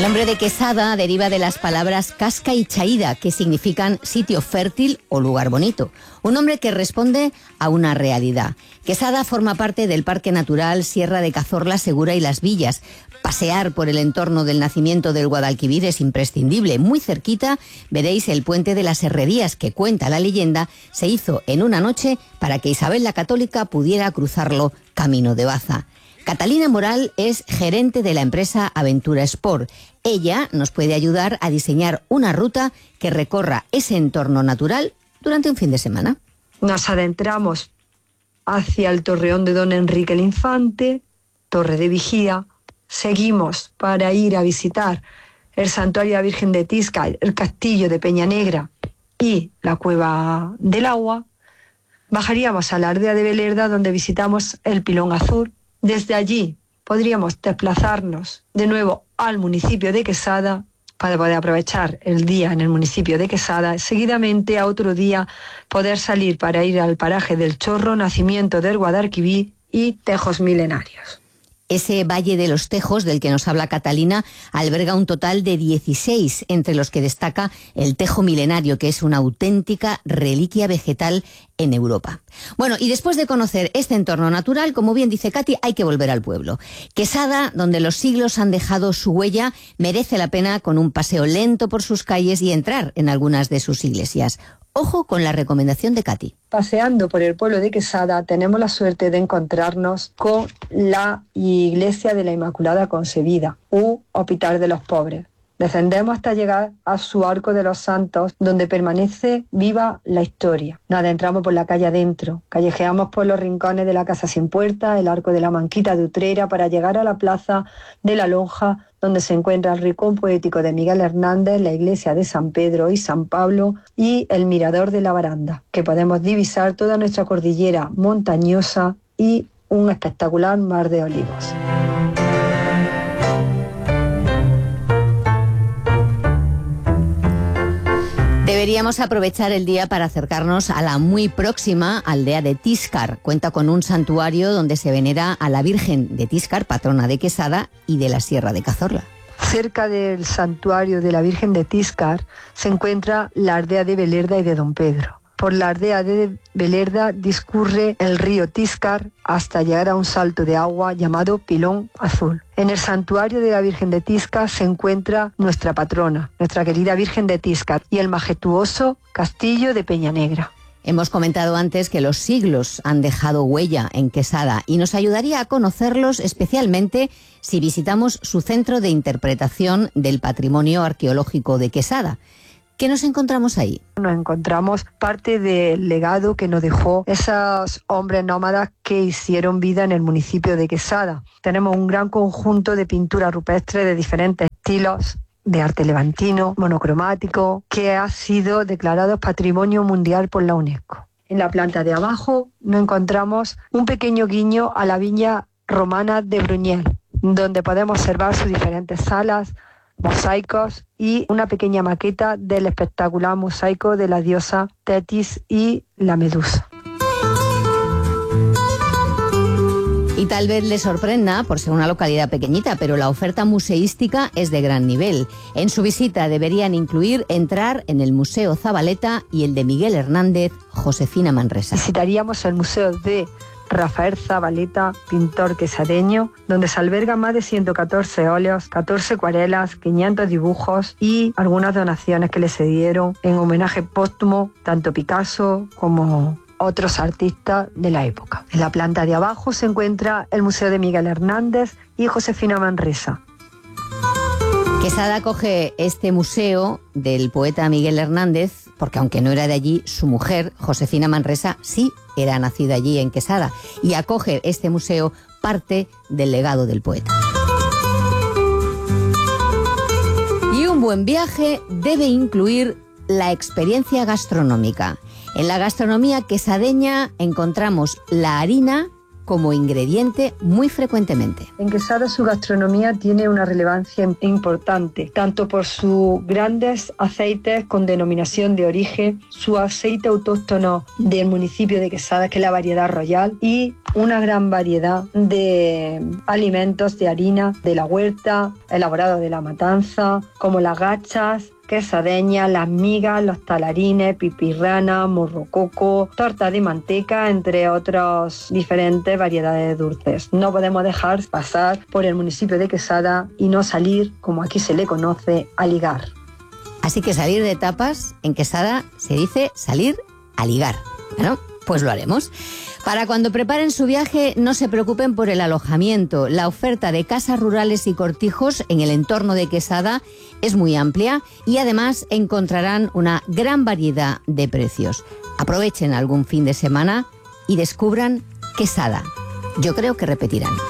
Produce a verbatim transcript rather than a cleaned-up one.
El nombre de Quesada deriva de las palabras casca y chaída, que significan sitio fértil o lugar bonito. Un nombre que responde a una realidad. Quesada forma parte del Parque Natural Sierra de Cazorla, Segura y Las Villas. Pasear por el entorno del nacimiento del Guadalquivir es imprescindible. Muy cerquita veréis el Puente de las Herrerías, que cuenta la leyenda se hizo en una noche para que Isabel la Católica pudiera cruzarlo camino de Baza. Catalina Moral es gerente de la empresa Aventura Sport. Ella nos puede ayudar a diseñar una ruta que recorra ese entorno natural durante un fin de semana. Nos adentramos hacia el Torreón de Don Enrique el Infante, Torre de Vigía. Seguimos para ir a visitar el Santuario de la Virgen de Tisca, el Castillo de Peña Negra y la Cueva del Agua. Bajaríamos a la aldea de Belerda, donde visitamos el Pilón Azul. Desde allí podríamos desplazarnos de nuevo al municipio de Quesada para poder aprovechar el día en el municipio de Quesada. Seguidamente, a otro día, poder salir para ir al paraje del Chorro, nacimiento del Guadalquivir y Tejos Milenarios. Ese Valle de los Tejos, del que nos habla Catalina, alberga un total de dieciséis, entre los que destaca el Tejo Milenario, que es una auténtica reliquia vegetal en Europa. Bueno, y después de conocer este entorno natural, como bien dice Katy, hay que volver al pueblo. Quesada, donde los siglos han dejado su huella, merece la pena con un paseo lento por sus calles y entrar en algunas de sus iglesias. Ojo con la recomendación de Katy. Paseando por el pueblo de Quesada, tenemos la suerte de encontrarnos con la Iglesia de la Inmaculada Concebida, u Hospital de los Pobres. Descendemos hasta llegar a su Arco de los Santos, donde permanece viva la historia. Nos adentramos por la calle adentro, callejeamos por los rincones de la Casa Sin Puerta, el Arco de la Manquita de Utrera, para llegar a la Plaza de la Lonja, donde se encuentra el rincón poético de Miguel Hernández, la iglesia de San Pedro y San Pablo y el mirador de la Baranda, que podemos divisar toda nuestra cordillera montañosa y un espectacular mar de olivos. Deberíamos aprovechar el día para acercarnos a la muy próxima aldea de Tiscar. Cuenta con un santuario donde se venera a la Virgen de Tiscar, patrona de Quesada y de la Sierra de Cazorla. Cerca del santuario de la Virgen de Tiscar se encuentra la aldea de Belerda y de Don Pedro. Por la aldea de Belerda discurre el río Tiscar hasta llegar a un salto de agua llamado Pilón Azul. En el santuario de la Virgen de Tiscar se encuentra nuestra patrona, nuestra querida Virgen de Tiscar, y el majestuoso Castillo de Peña Negra. Hemos comentado antes que los siglos han dejado huella en Quesada y nos ayudaría a conocerlos especialmente si visitamos su centro de interpretación del patrimonio arqueológico de Quesada. ¿Qué nos encontramos ahí? Nos encontramos parte del legado que nos dejó esos hombres nómadas que hicieron vida en el municipio de Quesada. Tenemos un gran conjunto de pintura rupestre de diferentes estilos, de arte levantino, monocromático, que ha sido declarado Patrimonio Mundial por la UNESCO. En la planta de abajo nos encontramos un pequeño guiño a la viña romana de Bruñel, donde podemos observar sus diferentes salas, mosaicos y una pequeña maqueta del espectacular mosaico de la diosa Tetis y la Medusa. Y tal vez les sorprenda por ser una localidad pequeñita, pero la oferta museística es de gran nivel. En su visita deberían incluir entrar en el Museo Zabaleta y el de Miguel Hernández, Josefina Manresa. Visitaríamos el Museo de Rafael Zabaleta, pintor quesadeño, donde se albergan más de ciento catorce óleos, catorce acuarelas, quinientos dibujos y algunas donaciones que le se dieron en homenaje póstumo, tanto Picasso como otros artistas de la época. En la planta de abajo se encuentra el Museo de Miguel Hernández y Josefina Manresa. Quesada acoge este museo del poeta Miguel Hernández porque, aunque no era de allí, su mujer, Josefina Manresa, sí era nacida allí en Quesada y acoge este museo parte del legado del poeta. Y un buen viaje debe incluir la experiencia gastronómica. En la gastronomía quesadeña encontramos la harina como ingrediente muy frecuentemente. En Quesada su gastronomía tiene una relevancia importante, tanto por sus grandes aceites con denominación de origen, su aceite autóctono del municipio de Quesada, que es la variedad Royal, y una gran variedad de alimentos de harina de la huerta, elaborados de la matanza, como las gachas, quesadeñas, las migas, los talarines, pipirrana, morrococo, torta de manteca, entre otras diferentes variedades de dulces. No podemos dejar pasar por el municipio de Quesada y no salir, como aquí se le conoce, a ligar. Así que salir de tapas en Quesada se dice salir a ligar. Bueno, pues lo haremos. Para cuando preparen su viaje, no se preocupen por el alojamiento. La oferta de casas rurales y cortijos en el entorno de Quesada es muy amplia y además encontrarán una gran variedad de precios. Aprovechen algún fin de semana y descubran Quesada. Yo creo que repetirán.